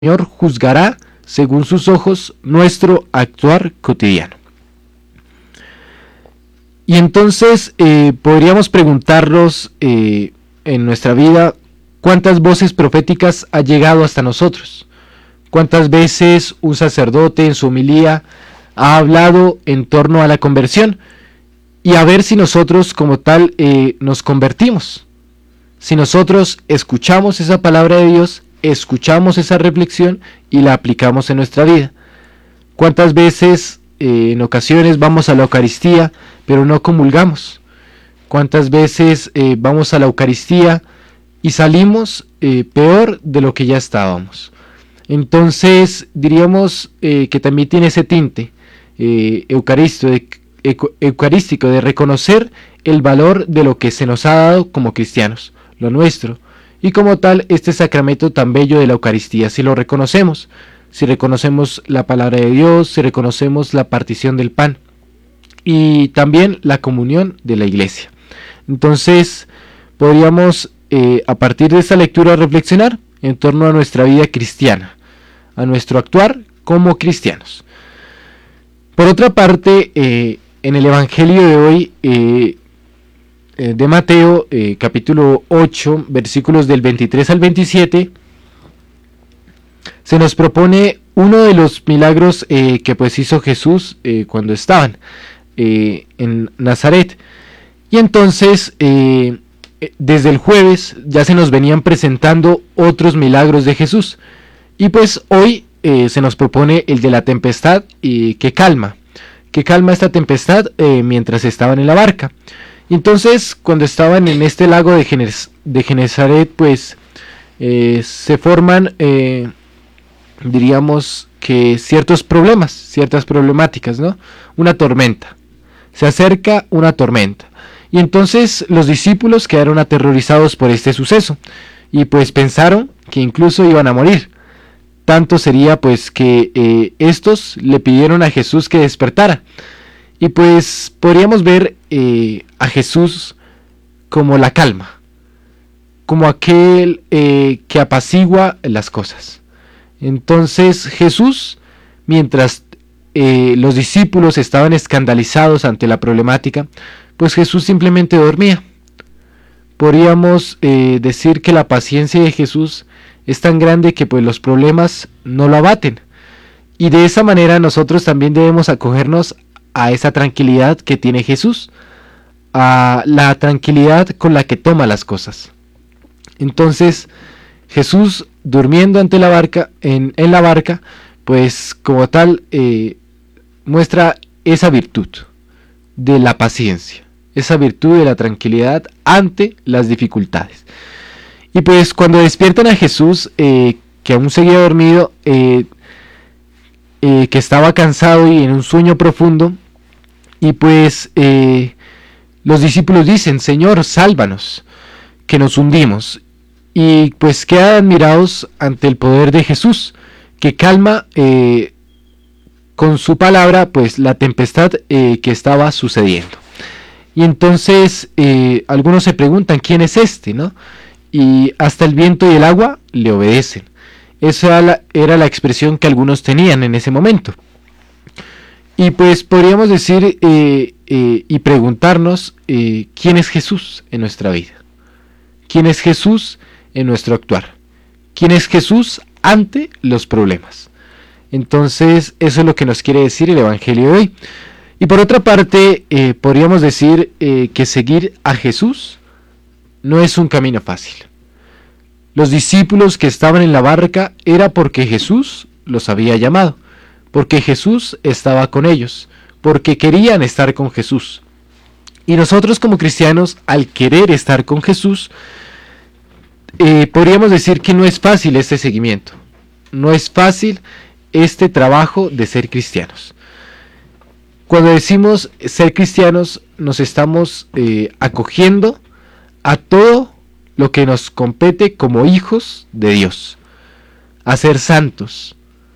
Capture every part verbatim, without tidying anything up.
Señor juzgará según sus ojos nuestro actuar cotidiano. Y entonces eh, podríamos preguntarnos eh, en nuestra vida cuántas voces proféticas ha llegado hasta nosotros, cuántas veces un sacerdote en su homilía ha hablado en torno a la conversión, y a ver si nosotros como tal eh, nos convertimos, si nosotros escuchamos esa palabra de Dios, escuchamos esa reflexión y la aplicamos en nuestra vida. ¿Cuántas veces eh, en ocasiones vamos a la Eucaristía pero no comulgamos? ¿Cuántas veces eh, vamos a la Eucaristía y salimos eh, peor de lo que ya estábamos? Entonces diríamos eh, que también tiene ese tinte eh, eucarístico, de, eucarístico de reconocer el valor de lo que se nos ha dado como cristianos, lo nuestro. Y como tal, este sacramento tan bello de la Eucaristía, si lo reconocemos, si reconocemos la palabra de Dios, si reconocemos la partición del pan y también la comunión de la Iglesia. Entonces, podríamos eh, a partir de esta lectura reflexionar en torno a nuestra vida cristiana, a nuestro actuar como cristianos. Por otra parte, eh, en el Evangelio de hoy, eh, de Mateo, eh, capítulo ocho, versículos del veintitrés al veintisiete, se nos propone uno de los milagros eh, que pues hizo Jesús eh, cuando estaban eh, en Nazaret. Y entonces, eh, desde el jueves ya se nos venían presentando otros milagros de Jesús. Y pues hoy eh, se nos propone el de la tempestad eh, que calma, que calma esta tempestad eh, mientras estaban en la barca. Entonces, cuando estaban en este lago de, Genes, de Genesaret, pues eh, se forman, eh, diríamos que ciertos problemas, ciertas problemáticas, ¿no? Una tormenta. Se acerca una tormenta. Y entonces los discípulos quedaron aterrorizados por este suceso. Y pues pensaron que incluso iban a morir. Tanto sería pues que eh, estos le pidieron a Jesús que despertara. Y pues podríamos ver eh, a Jesús como la calma, como aquel eh, que apacigua las cosas. Entonces Jesús, mientras eh, los discípulos estaban escandalizados ante la problemática, pues Jesús simplemente dormía. Podríamos eh, decir que la paciencia de Jesús es tan grande que pues los problemas no lo abaten. Y de esa manera nosotros también debemos acogernos a esa tranquilidad que tiene Jesús, a la tranquilidad con la que toma las cosas. Entonces Jesús durmiendo ante la barca, en, en la barca, pues como tal eh, muestra esa virtud de la paciencia, esa virtud de la tranquilidad ante las dificultades. Y pues cuando despiertan a Jesús, eh, que aún seguía dormido, eh, eh, que estaba cansado y en un sueño profundo, y pues eh, los discípulos dicen: Señor, sálvanos, que nos hundimos. Y pues quedan admirados ante el poder de Jesús, que calma eh, con su palabra pues la tempestad eh, que estaba sucediendo. Y entonces eh, algunos se preguntan: ¿quién es este?, ¿no? Y hasta el viento y el agua le obedecen. Esa era la, era la expresión que algunos tenían en ese momento. Y pues podríamos decir eh, eh, y preguntarnos eh, ¿quién es Jesús en nuestra vida? ¿Quién es Jesús en nuestro actuar? ¿Quién es Jesús ante los problemas? Entonces eso es lo que nos quiere decir el Evangelio de hoy. Y por otra parte eh, podríamos decir eh, que seguir a Jesús no es un camino fácil. Los discípulos que estaban en la barca era porque Jesús los había llamado, porque Jesús estaba con ellos, porque querían estar con Jesús. Y nosotros como cristianos, al querer estar con Jesús, eh, podríamos decir que no es fácil este seguimiento, no es fácil este trabajo de ser cristianos. Cuando decimos ser cristianos, nos estamos eh, acogiendo a todo lo que nos compete como hijos de Dios, a ser santos,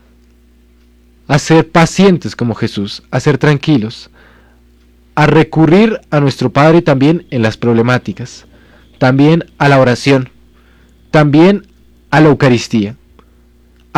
a ser pacientes como Jesús, a ser tranquilos, a recurrir a nuestro Padre también en las problemáticas, también a la oración, también a la Eucaristía.